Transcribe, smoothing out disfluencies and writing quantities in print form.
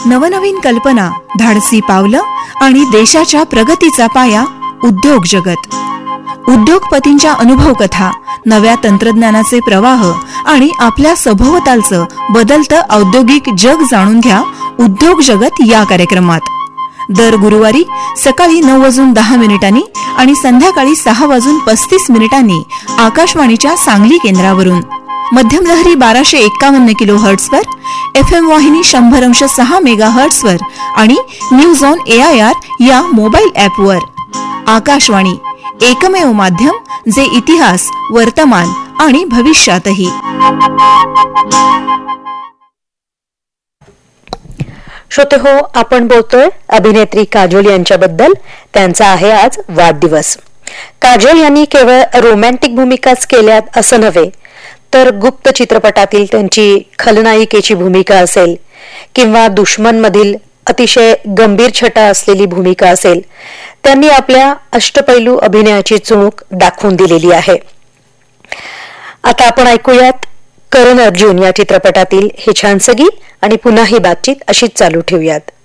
नवनवीन कल्पना, धाडसी पावलं आणि देशाच्या प्रगतीचा पाया उद्योग जगत. उद्योगपतींच्या अनुभव कथा, नव्या तंत्रज्ञानाचे प्रवाह आणि आपल्या सभोवतालचं बदलतं औद्योगिक जग जाणून घ्या उद्योग जगत या कार्यक्रमात. दर गुरुवारी सकाळी 9:10 आणि संध्याकाळी 6:35 आकाशवाणीच्या सांगली केंद्रावरून. मध्यम लहरी 1251 किलोहर्ट्झवर, FM वाहिनी 100.6 मेगाहर्ट्झवर आणि न्यूज ऑन AIR या मोबाईल ॲपवर. आकाशवाणी, एकमेव माध्यम जे इतिहास, वर्तमान आणि भविष्यातही. श्रोते हो, आपण बोलतोय अभिनेत्री काजोल यांच्याबद्दल. त्यांचा आहे आज वाढदिवस. काजोल यांनी केवळ रोमॅन्टिक भूमिकाच केल्यात असं नव्हे, तर गुप्त चित्रपटातील त्यांची खलनायिकेची भूमिका असेल किंवा दुश्मन मधील अतिशय गंभीर छटा असलेली भूमिका असेल, त्यांनी आपल्या अष्टपैलू अभिनयाची चुणूक दाखवून दिलेली आहे. आता आपण ऐकूयात करण अर्जुन या चित्रपटातील हे छानसं गीत आणि पुन्हा ही बातचीत अशीच चालू ठेवूयात.